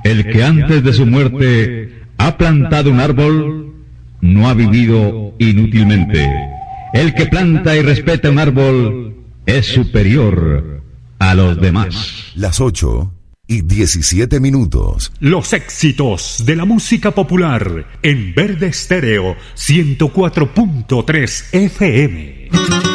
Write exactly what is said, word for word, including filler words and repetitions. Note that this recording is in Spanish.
El que antes de su muerte ha plantado un árbol, no ha vivido inútilmente. El que planta y respeta un árbol es superior a los demás. Las ocho y diecisiete minutos. Los éxitos de la música popular en Verde Estéreo ciento cuatro punto tres F M.